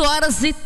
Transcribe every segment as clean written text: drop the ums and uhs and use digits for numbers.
horas e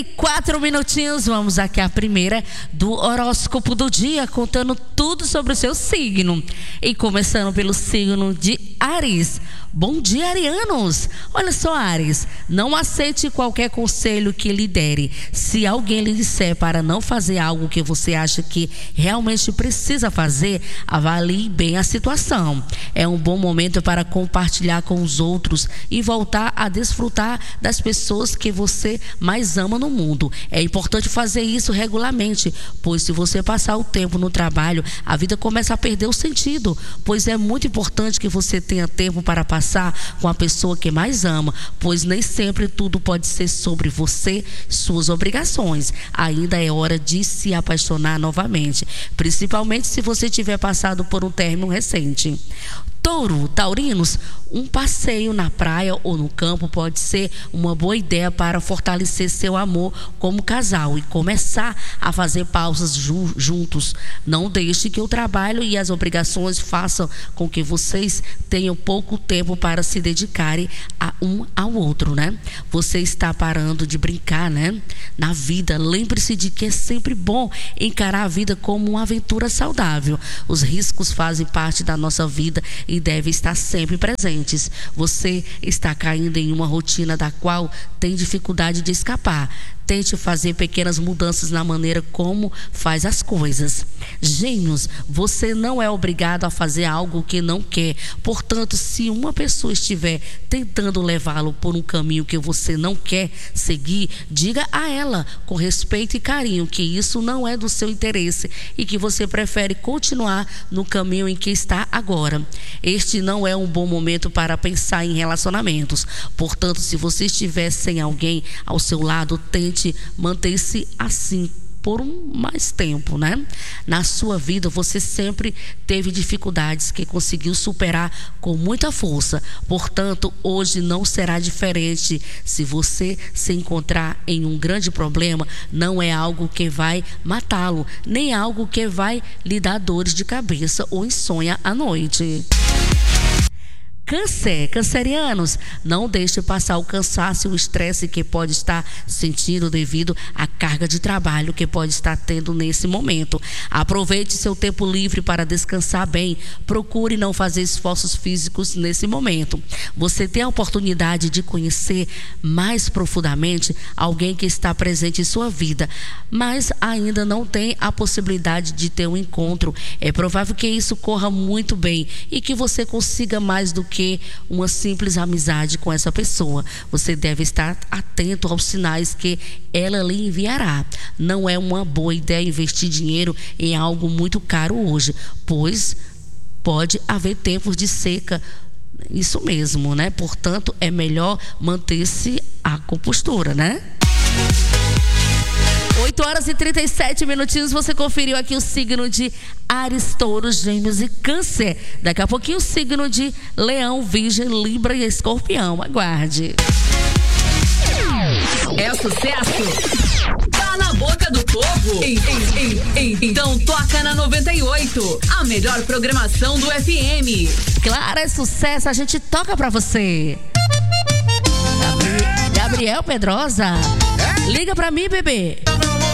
34 minutinhos. Vamos aqui à primeira do horóscopo do dia, contando tudo sobre o seu signo. E começando pelo signo de Áries. Bom dia, arianos! Olha só, Áries, não aceite qualquer conselho que lhe dere. Se alguém lhe disser para não fazer algo que você acha que realmente precisa fazer, avalie bem a situação. É um bom momento para compartilhar com os outros e voltar a desfrutar das pessoas que você mais ama no mundo. É importante fazer isso regularmente, pois se você passar o tempo no trabalho, a vida começa a perder o sentido, pois é muito importante que você tenha tempo para passar com a pessoa que mais ama, pois nem sempre tudo pode ser sobre você, suas obrigações. Ainda é hora de se apaixonar novamente, principalmente se você tiver passado por um término recente. Touro, taurinos, um passeio na praia ou no campo pode ser uma boa ideia para fortalecer seu amor como casal e começar a fazer pausas juntos. Não deixe que o trabalho e as obrigações façam com que vocês tenham pouco tempo para se dedicarem a um ao outro, né? Você está parando de brincar, né? Na vida, lembre-se de que é sempre bom encarar a vida como uma aventura saudável. Os riscos fazem parte da nossa vida e devem estar sempre presentes. Você está caindo em uma rotina da qual tem dificuldade de escapar. Tente fazer pequenas mudanças na maneira como faz as coisas. Gêmeos, você não é obrigado a fazer algo que não quer. Portanto, se uma pessoa estiver tentando levá-lo por um caminho que você não quer seguir, diga a ela com respeito e carinho que isso não é do seu interesse e que você prefere continuar no caminho em que está agora. Este não é um bom momento para pensar em relacionamentos. Portanto, se você estiver sem alguém ao seu lado, tente manter-se assim por mais tempo, né? Na sua vida você sempre teve dificuldades que conseguiu superar com muita força. Portanto, hoje não será diferente. Se você se encontrar em um grande problema, não é algo que vai matá-lo, nem algo que vai lhe dar dores de cabeça ou insônia à noite. Câncer, cancerianos, não deixe passar o cansaço e o estresse que pode estar sentindo devido à carga de trabalho que pode estar tendo nesse momento. Aproveite seu tempo livre para descansar bem. Procure não fazer esforços físicos nesse momento. Você tem a oportunidade de conhecer mais profundamente alguém que está presente em sua vida, mas ainda não tem a possibilidade de ter um encontro. É provável que isso corra muito bem e que você consiga mais do que uma simples amizade com essa pessoa. Você deve estar atento aos sinais que ela lhe enviará. Não é uma boa ideia investir dinheiro em algo muito caro hoje, pois pode haver tempos de seca. Isso mesmo, né? Portanto, é melhor manter-se a compostura, né? 8 horas e 37 minutinhos, você conferiu aqui o signo de Áries, Touro, Gêmeos e Câncer. Daqui a pouquinho o signo de Leão, Virgem, Libra e Escorpião. Aguarde. É sucesso? Tá na boca do povo? Então toca na 98, a melhor programação do FM. Claro, é sucesso, a gente toca pra você. Gabriel Pedrosa, liga pra mim, bebê.